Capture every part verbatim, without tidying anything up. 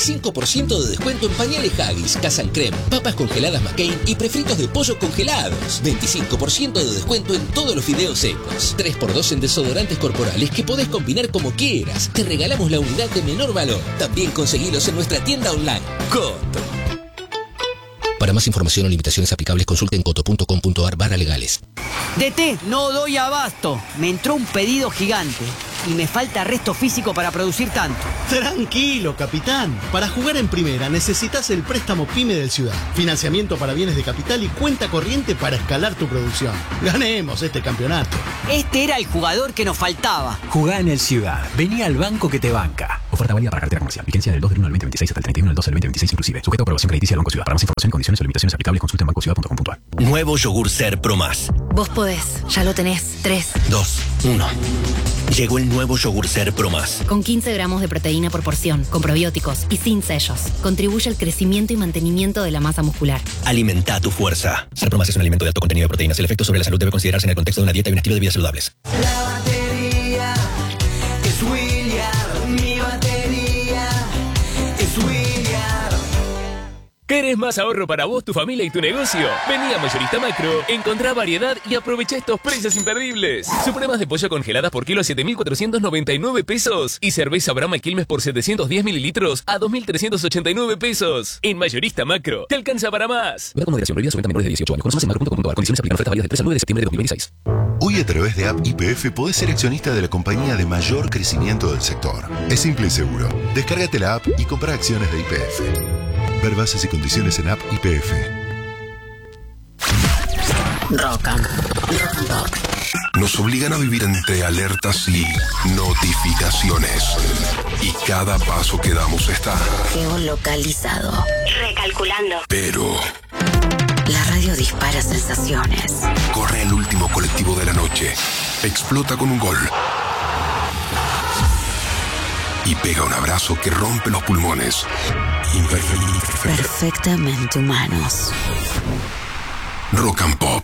veinticinco por ciento de descuento en pañales Haggis, Casan Creme, papas congeladas McCain y prefritos de pollo congelados. veinticinco por ciento de descuento en todos los fideos secos. tres por dos en desodorantes corporales que podés combinar como quieras. Te regalamos la unidad de menor valor. También conseguilos en nuestra tienda online. Coto. Para más información o limitaciones aplicables, consulten coto punto com punto ar barra legales. D T, no doy abasto. Me entró un pedido gigante y me falta resto físico para producir tanto. Tranquilo, capitán. Para jugar en primera necesitas el préstamo PYME del Ciudad. Financiamiento para bienes de capital y cuenta corriente para escalar tu producción. Ganemos este campeonato. Este era el jugador que nos faltaba. Jugá en el Ciudad. Vení al banco que te banca. Oferta válida para cartera comercial. Vigencia del dos del uno al veinte veintiséis hasta el treinta y uno del doce del veinte veintiséis inclusive. Sujeto a aprobación crediticia del Banco Ciudad. Para más información, condiciones o limitaciones aplicables, consulta en banco ciudad punto com punto ar. Nuevo yogur Ser Pro Más. Vos podés, ya lo tenés. tres, dos, uno. Llegó el nuevo yogur Ser Pro Más. Con quince gramos de proteína por porción, con probióticos y sin sellos. Contribuye al crecimiento y mantenimiento de la masa muscular. Alimenta tu fuerza. Ser Pro Más es un alimento de alto contenido de proteínas. El efecto sobre la salud debe considerarse en el contexto de una dieta y un estilo de vida saludables. La batería es William. Mi batería es William. ¿Querés más ahorro para vos, tu familia y tu negocio? Vení a Mayorista Macro, encontrá variedad y aprovecha estos precios imperdibles. Supremas de pollo congeladas por kilo a siete mil cuatrocientos noventa y nueve pesos. Y cerveza Brahma Quilmes por setecientos diez mililitros a dos mil trescientos ochenta y nueve pesos. En Mayorista Macro, te alcanza para más. Ver con moderación, prohibida su venta a menores de dieciocho años. Conoce más en macro punto com punto ar. Condiciones aplican. Ofertas válidas del tres al nueve de septiembre de dos mil veintiséis. Hoy a través de App Y P F podés ser accionista de la compañía de mayor crecimiento del sector. Es simple y seguro. Descárgate la app y compra acciones de Y P F. Ver bases y condiciones en App Y P F. Rock and Pop. Nos obligan a vivir entre alertas y notificaciones. Y cada paso que damos está Geolocalizado. Recalculando. Pero la radio dispara sensaciones. corre el último colectivo de la noche. Explota con un gol. Y pega un abrazo que rompe los pulmones. Perfectamente humanos. Rock and Pop.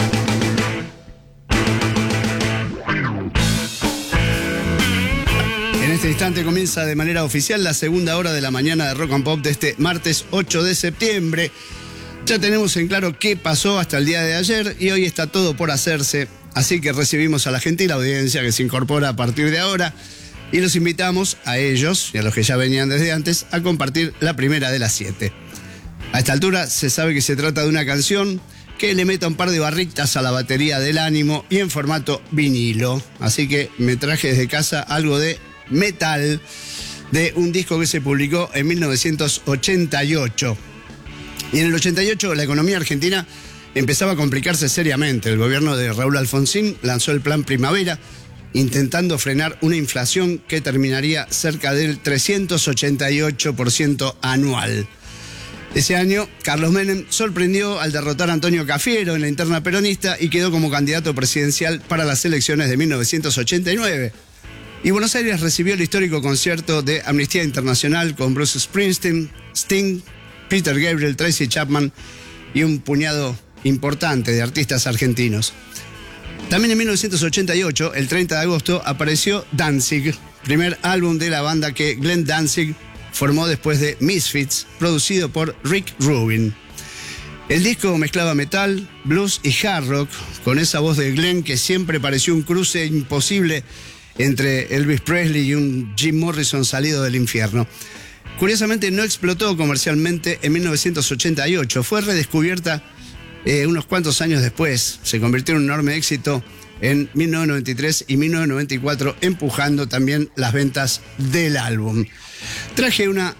En este instante comienza de manera oficial la segunda hora de la mañana de Rock and Pop de este martes ocho de septiembre. Ya tenemos en claro qué pasó hasta el día de ayer y hoy está todo por hacerse. Así que recibimos a la gentil audiencia que se incorpora a partir de ahora. Y los invitamos a ellos y a los que ya venían desde antes a compartir la primera de las siete. A esta altura se sabe que se trata de una canción que le meta un par de barritas a la batería del ánimo y en formato vinilo. Así que me traje desde casa algo de metal de un disco que se publicó en mil novecientos ochenta y ocho. Y en el ochenta y ocho la economía argentina empezaba a complicarse seriamente. El gobierno de Raúl Alfonsín lanzó el Plan Primavera, intentando frenar una inflación que terminaría cerca del trescientos ochenta y ocho por ciento anual. Ese año, Carlos Menem sorprendió al derrotar a Antonio Cafiero en la interna peronista y quedó como candidato presidencial para las elecciones de mil novecientos ochenta y nueve. Y Buenos Aires recibió el histórico concierto de Amnistía Internacional con Bruce Springsteen, Sting, Peter Gabriel, Tracy Chapman y un puñado importante de artistas argentinos. También en mil novecientos ochenta y ocho, el treinta de agosto, apareció Danzig, primer álbum de la banda que Glenn Danzig formó después de Misfits, producido por Rick Rubin. El disco mezclaba metal, blues y hard rock, con esa voz de Glenn que siempre pareció un cruce imposible entre Elvis Presley y un Jim Morrison salido del infierno. Curiosamente no explotó comercialmente en mil novecientos ochenta y ocho, fue redescubierta Eh, unos cuantos años después. Se convirtió en un enorme éxito en mil novecientos noventa y tres y mil novecientos noventa y cuatro, empujando también las ventas del álbum. Traje una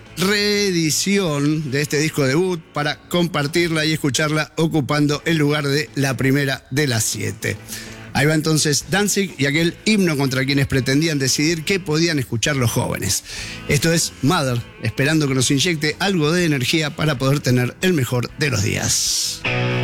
reedición de este disco debut para compartirla y escucharla ocupando el lugar de la primera de las siete. Ahí va entonces Danzig y aquel himno contra quienes pretendían decidir qué podían escuchar los jóvenes. Esto es Mother, esperando que nos inyecte algo de energía para poder tener el mejor de los días.